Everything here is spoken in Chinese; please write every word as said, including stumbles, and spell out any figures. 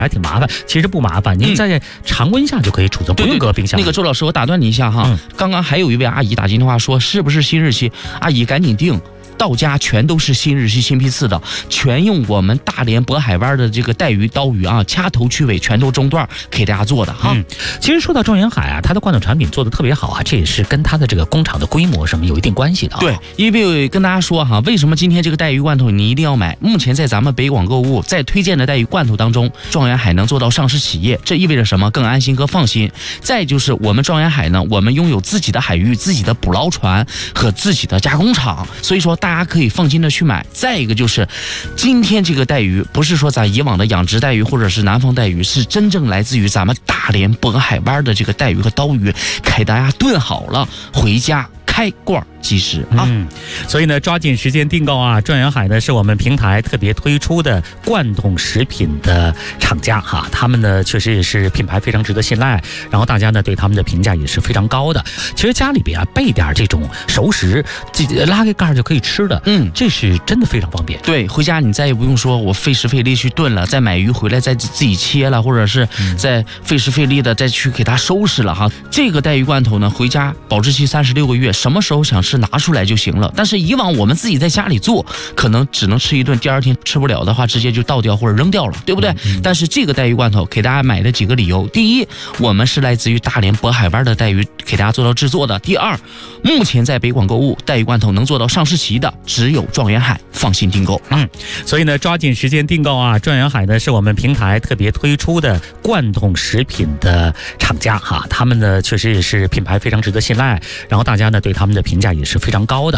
还挺麻烦，其实不麻烦，您在常温下就可以储存，不用搁冰箱。 那个周老师，我打断你一下哈， 嗯、 刚刚还有一位阿姨打进电话说，是不是新日期？阿姨赶紧订。到家全都是新日期新批次的，全用我们大连渤海湾的这个带鱼刀鱼啊，掐头去尾，全都中段给大家做的哈、 嗯。其实说到状元海啊，它的罐头产品做的特别好啊，这也是跟它的这个工厂的规模什么有一定关系的、啊。 对，因为跟大家说哈，为什么今天这个带鱼罐头你一定要买？目前在咱们北广购物在推荐的带鱼罐头当中，状元海能做到上市企业，这意味着什么？更安心和放心。再就是我们状元海呢，我们拥有自己的海域、自己的捕捞船和自己的加工厂，所以说大家可以放心的去买。再一个就是，今天这个带鱼不是说咱以往的养殖带鱼或者是南方带鱼，是真正来自于咱们大连渤海湾的这个带鱼和刀鱼，给大家炖好了，回家开罐即食啊！ 嗯，所以呢，抓紧时间订购啊！状元海呢是我们平台特别推出的罐头食品的厂家哈，他们呢确实也是品牌非常值得信赖，然后大家呢对他们的评价也是非常高的。其实家里边啊备点这种熟食，拉开盖就可以吃的，嗯，这是真的非常方便。 对，回家你再也不用说我费时费力去炖了，再买鱼回来再自己切了，或者是再费时费力的再去给它收拾了哈。这个带鱼罐头呢，回家保质期三十六个月。什么时候想吃拿出来就行了，但是以往我们自己在家里做，可能只能吃一顿，第二天吃不了的话，直接就倒掉或者扔掉了，对不对？嗯、但是这个带鱼罐头给大家买的几个理由：第一，我们是来自于大连渤海湾的带鱼，给大家做到制作的；第二，目前在北广购物带鱼罐头能做到上市期的只有状元海，放心订购。 嗯，所以呢，抓紧时间订购啊！状元海呢是我们平台特别推出的罐头食品的厂家哈，他们呢确实也是品牌非常值得信赖，然后大家呢对他们的评价也是非常高的。